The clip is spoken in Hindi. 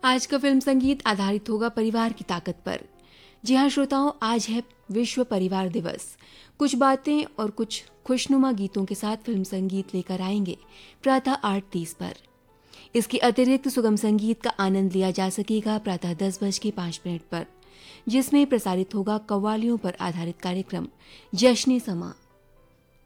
आज का फिल्म संगीत आधारित होगा परिवार की ताकत पर। जी हाँ श्रोताओं, आज है विश्व परिवार दिवस। कुछ बातें और कुछ खुशनुमा गीतों के साथ फिल्म संगीत लेकर आएंगे प्रातः 8:30 पर। इसके अतिरिक्त सुगम संगीत का आनंद लिया जा सकेगा प्रातः 10:05 पर, जिसमें प्रसारित होगा कव्वालियों पर आधारित कार्यक्रम जश्न समा।